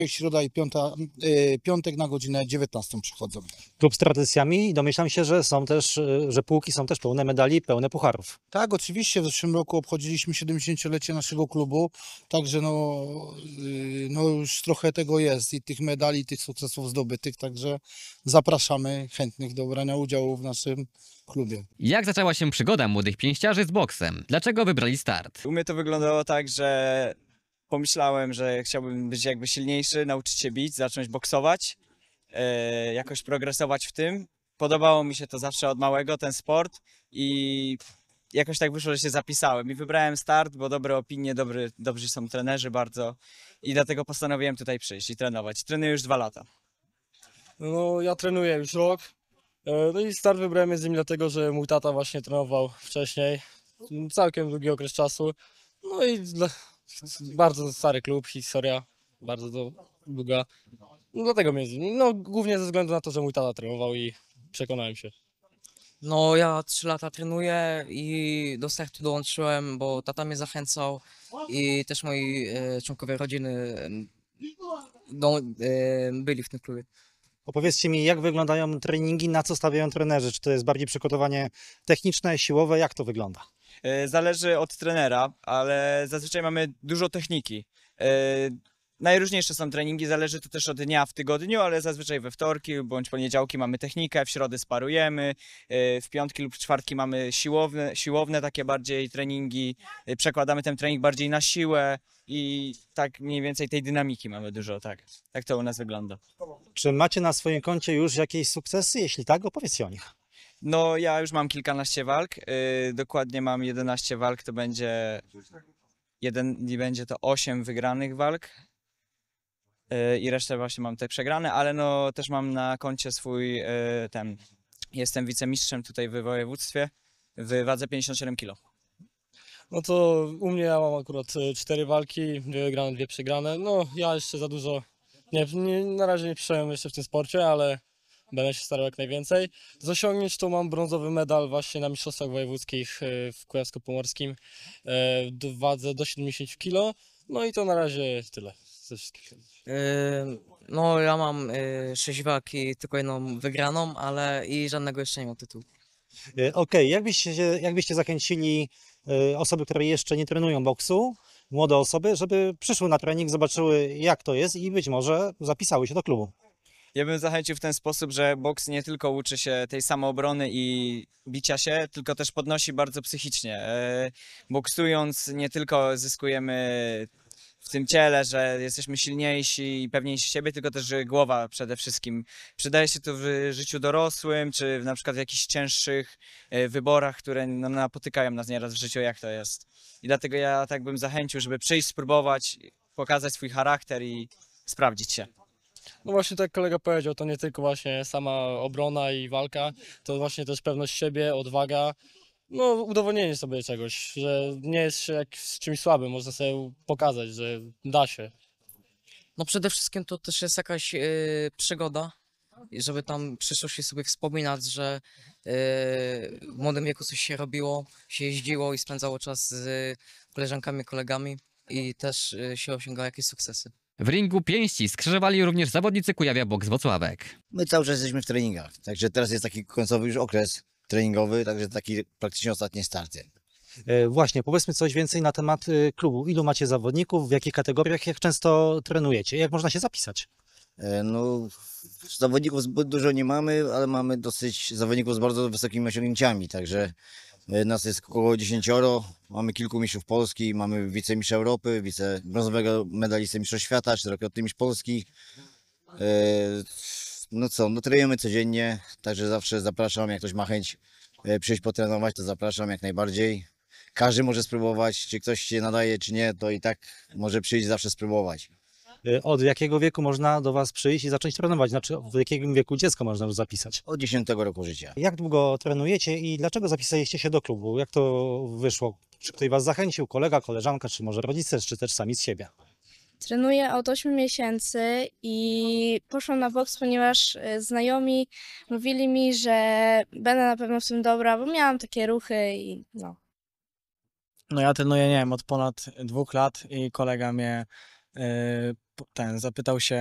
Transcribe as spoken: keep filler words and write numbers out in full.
Środa i piąta, y, piątek na godzinę dziewiętnastą przychodzą. Klub z tradycjami i domyślam się, że są też, y, że półki są też pełne medali, pełne pucharów. Tak, oczywiście w zeszłym roku obchodziliśmy siedemdziesięciolecie naszego klubu, także no, y, no już trochę tego jest i tych medali, tych sukcesów zdobytych, także zapraszamy chętnych do brania udziału w naszym klubie. Jak zaczęła się przygoda młodych pięściarzy z boksem? Dlaczego wybrali start? U mnie to wyglądało tak, że pomyślałem, że chciałbym być jakby silniejszy, nauczyć się bić, zacząć boksować, e, jakoś progresować w tym. Podobało mi się to zawsze od małego, ten sport i jakoś tak wyszło, że się zapisałem i wybrałem start, bo dobre opinie, dobry, dobrzy są trenerzy bardzo i dlatego postanowiłem tutaj przyjść i trenować. Trenuję już dwa lata. No, ja trenuję już rok. E, No i start wybrałem między innymi dlatego, że mój tata właśnie trenował wcześniej. Całkiem długi okres czasu. No i dla, bardzo stary klub, historia bardzo do- długa. No, dlatego między innymi. No głównie ze względu na to, że mój tata trenował i przekonałem się. No ja trzy lata trenuję i do startu dołączyłem, bo tata mnie zachęcał i też moi e, członkowie rodziny em, do, e, byli w tym klubie. Opowiedzcie mi, jak wyglądają treningi, na co stawiają trenerzy? Czy to jest bardziej przygotowanie techniczne, siłowe? Jak to wygląda? E, Zależy od trenera, ale zazwyczaj mamy dużo techniki. E, Najróżniejsze są treningi, zależy to też od dnia w tygodniu, ale zazwyczaj we wtorki bądź poniedziałki mamy technikę, w środę sparujemy, e, w piątki lub czwartki mamy siłowne, siłowne takie bardziej treningi, e, przekładamy ten trening bardziej na siłę i tak mniej więcej tej dynamiki mamy dużo, tak. Tak to u nas wygląda. Czy macie na swoim koncie już jakieś sukcesy? Jeśli tak, opowiedzcie o nich. No ja już mam kilkanaście walk, e, dokładnie mam jedenaście walk, to będzie, jeden, i będzie to osiem wygranych walk. I resztę właśnie mam te przegrane, ale no też mam na koncie swój e, ten, jestem wicemistrzem tutaj w województwie w wadze pięćdziesiąt siedem kilo. No to u mnie ja mam akurat e, cztery walki, dwie wygrane, dwie przegrane. No ja jeszcze za dużo, nie, nie, na razie nie przyszedłem jeszcze w tym sporcie, ale będę się starał jak najwięcej. Z osiągnięć to mam brązowy medal właśnie na mistrzostwach wojewódzkich e, w Kujawsko-Pomorskim e, w wadze do siedemdziesiąt kilo. No i to na razie tyle ze wszystkich. E, No ja mam e, sześć walk i tylko jedną wygraną, ale i żadnego jeszcze nie mam tytułu. E, Okej, jak byście, się- jak byście zachęcili e, osoby, które jeszcze nie trenują boksu, młode osoby, żeby przyszły na trening, zobaczyły jak to jest i być może zapisały się do klubu? Ja bym zachęcił w ten sposób, że boks nie tylko uczy się tej samoobrony i bicia się, tylko też podnosi bardzo psychicznie. E, Boksując nie tylko zyskujemy w tym ciele, że jesteśmy silniejsi i pewniejsi siebie, tylko też że głowa przede wszystkim. Przydaje się to w życiu dorosłym, czy w, na przykład w jakichś cięższych e, wyborach, które no, napotykają nas nieraz w życiu, jak to jest. I dlatego ja tak bym zachęcił, żeby przyjść, spróbować, pokazać swój charakter i sprawdzić się. No właśnie tak jak kolega powiedział, to nie tylko właśnie sama obrona i walka, to właśnie też pewność siebie, odwaga, no udowodnienie sobie czegoś, że nie jest się jak z czymś słabym, można sobie pokazać, że da się. No przede wszystkim to też jest jakaś e, przygoda, i żeby tam w przyszłości sobie wspominać, że e, w młodym wieku coś się robiło, się jeździło i spędzało czas z koleżankami, kolegami i też e, się osiągało jakieś sukcesy. W ringu pięści skrzyżowali również zawodnicy Kujawia Boks Włocławek. My cały czas jesteśmy w treningach, także teraz jest taki końcowy już okres treningowy, także taki praktycznie ostatnie starty. E, Właśnie, powiedzmy coś więcej na temat e, klubu. Ilu macie zawodników, w jakich kategoriach, jak często trenujecie, jak można się zapisać? E, No, zawodników zbyt dużo nie mamy, ale mamy dosyć zawodników z bardzo wysokimi osiągnięciami, także e, nas jest około dziesięcioro, mamy kilku mistrzów Polski, mamy wicemistrza Europy, wice brązowego medalistę mistrzostw świata, czterokrotny mistrz Polski. E, No co, no trenujemy codziennie, także zawsze zapraszam, jak ktoś ma chęć e, przyjść potrenować, to zapraszam jak najbardziej. Każdy może spróbować, czy ktoś się nadaje, czy nie, to i tak może przyjść zawsze spróbować. E, Od jakiego wieku można do Was przyjść i zacząć trenować? Znaczy, w jakim wieku dziecko można już zapisać? Od dziesiątego roku życia. Jak długo trenujecie i dlaczego zapisaliście się do klubu? Jak to wyszło? Czy ktoś Was zachęcił? Kolega, koleżanka, czy może rodzice, czy też sami z siebie? Trenuję od ośmiu miesięcy i poszłam na boks, ponieważ e, znajomi mówili mi, że będę na pewno w tym dobra, bo miałam takie ruchy i no. No ja trenuję, nie wiem, od ponad dwóch lat i kolega mnie e, po- ten zapytał się